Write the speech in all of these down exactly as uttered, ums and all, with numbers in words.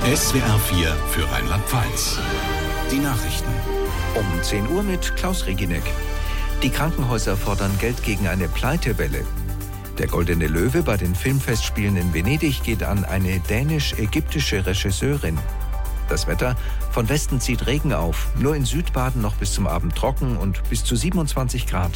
S W R vier für Rheinland-Pfalz. Die Nachrichten. Um zehn Uhr mit Klaus Reginek. Die Krankenhäuser fordern Geld gegen eine Pleitewelle. Der Goldene Löwe bei den Filmfestspielen in Venedig geht an eine dänisch-ägyptische Regisseurin. Das Wetter: von Westen zieht Regen auf, nur in Südbaden noch bis zum Abend trocken und bis zu siebenundzwanzig Grad.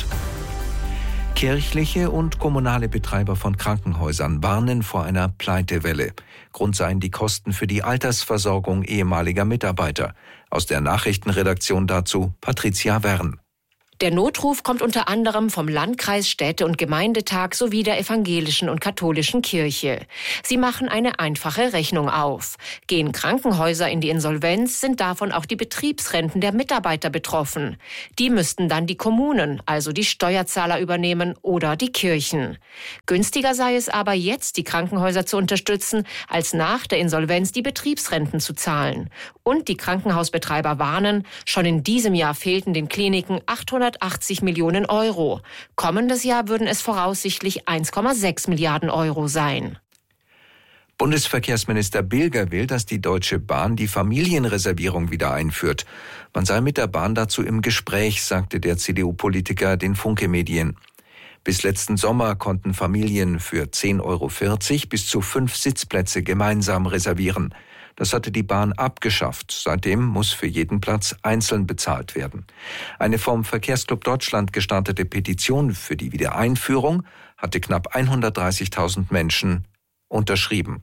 Kirchliche und kommunale Betreiber von Krankenhäusern warnen vor einer Pleitewelle. Grund seien die Kosten für die Altersversorgung ehemaliger Mitarbeiter. Aus der Nachrichtenredaktion dazu Patricia Wern. Der Notruf kommt unter anderem vom Landkreis, Städte- und Gemeindetag sowie der evangelischen und katholischen Kirche. Sie machen eine einfache Rechnung auf. Gehen Krankenhäuser in die Insolvenz, sind davon auch die Betriebsrenten der Mitarbeiter betroffen. Die müssten dann die Kommunen, also die Steuerzahler, übernehmen oder die Kirchen. Günstiger sei es aber jetzt, die Krankenhäuser zu unterstützen, als nach der Insolvenz die Betriebsrenten zu zahlen. Und die Krankenhausbetreiber warnen, schon in diesem Jahr fehlten den Kliniken achthundertachtzig Millionen Euro. Kommendes Jahr würden es voraussichtlich eins Komma sechs Milliarden Euro sein. Bundesverkehrsminister Bilger will, dass die Deutsche Bahn die Familienreservierung wieder einführt. Man sei mit der Bahn dazu im Gespräch, sagte der C D U-Politiker den Funke-Medien. Bis letzten Sommer konnten Familien für zehn Euro vierzig bis zu fünf Sitzplätze gemeinsam reservieren. Das hatte die Bahn abgeschafft. Seitdem muss für jeden Platz einzeln bezahlt werden. Eine vom Verkehrsclub Deutschland gestartete Petition für die Wiedereinführung hatte knapp hundertdreißigtausend Menschen unterschrieben.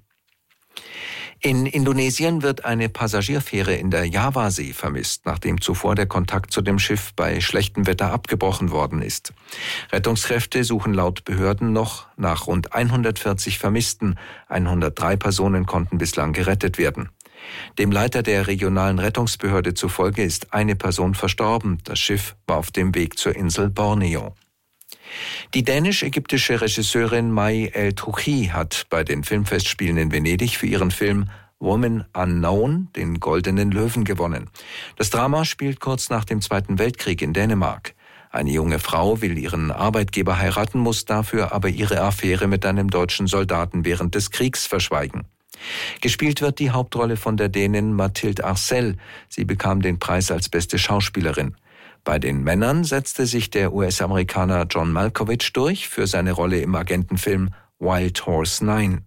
In Indonesien wird eine Passagierfähre in der Javasee vermisst, nachdem zuvor der Kontakt zu dem Schiff bei schlechtem Wetter abgebrochen worden ist. Rettungskräfte suchen laut Behörden noch nach rund hundertvierzig Vermissten. hundertdrei Personen konnten bislang gerettet werden. Dem Leiter der regionalen Rettungsbehörde zufolge ist eine Person verstorben. Das Schiff war auf dem Weg zur Insel Borneo. Die dänisch-ägyptische Regisseurin May El-Touchi hat bei den Filmfestspielen in Venedig für ihren Film Woman Unknown den Goldenen Löwen gewonnen. Das Drama spielt kurz nach dem Zweiten Weltkrieg in Dänemark. Eine junge Frau will ihren Arbeitgeber heiraten, muss dafür aber ihre Affäre mit einem deutschen Soldaten während des Kriegs verschweigen. Gespielt wird die Hauptrolle von der Dänin Mathilde Arcel. Sie bekam den Preis als beste Schauspielerin. Bei den Männern setzte sich der U S-Amerikaner John Malkovich durch für seine Rolle im Agentenfilm Wild Horse neun.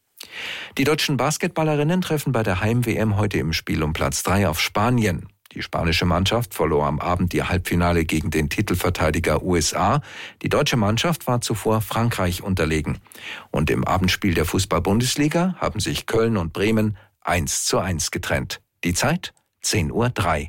Die deutschen Basketballerinnen treffen bei der Heim-W M heute im Spiel um Platz drei auf Spanien. Die spanische Mannschaft verlor am Abend ihr Halbfinale gegen den Titelverteidiger U S A. Die deutsche Mannschaft war zuvor Frankreich unterlegen. Und im Abendspiel der Fußball-Bundesliga haben sich Köln und Bremen eins zu eins getrennt. Die Zeit zehn Uhr drei.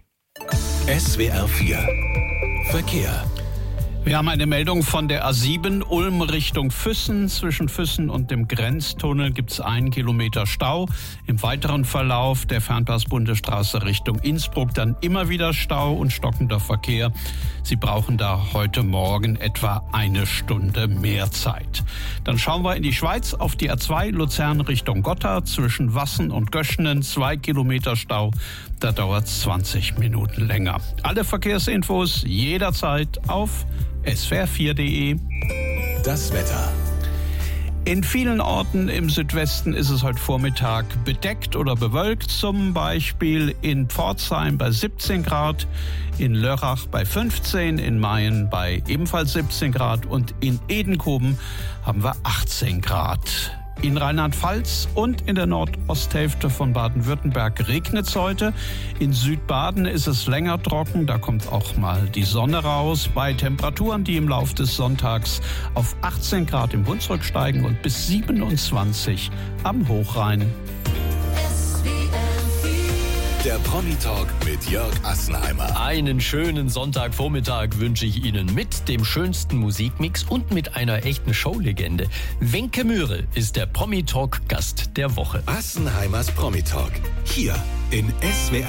S W R vier Verkehr. Wir haben eine Meldung von der A sieben Ulm Richtung Füssen. Zwischen Füssen und dem Grenztunnel gibt es einen Kilometer Stau. Im weiteren Verlauf der Fernpass-Bundesstraße Richtung Innsbruck dann immer wieder Stau und stockender Verkehr. Sie brauchen da heute Morgen etwa eine Stunde mehr Zeit. Dann schauen wir in die Schweiz auf die A zwei Luzern Richtung Gotha. Zwischen Wassen und Göschenen zwei Kilometer Stau. Da dauert es zwanzig Minuten länger. Alle Verkehrsinfos jederzeit auf S W R vier punkt de. Das Wetter. In vielen Orten im Südwesten ist es heute Vormittag bedeckt oder bewölkt. Zum Beispiel in Pforzheim bei siebzehn Grad, in Lörrach bei fünfzehn, in Mayen bei ebenfalls siebzehn Grad und in Edenkoben haben wir achtzehn Grad. In Rheinland-Pfalz und in der Nordosthälfte von Baden-Württemberg regnet es heute. In Südbaden ist es länger trocken, da kommt auch mal die Sonne raus. Bei Temperaturen, die im Laufe des Sonntags auf achtzehn Grad im Hunsrück steigen und bis siebenundzwanzig am Hochrhein. Der Promi-Talk mit Jörg Assenheimer. Einen schönen Sonntagvormittag wünsche ich Ihnen mit dem schönsten Musikmix und mit einer echten Showlegende. Wenke Mühre ist der Promi-Talk-Gast der Woche. Assenheimers Promi-Talk. Hier in S W R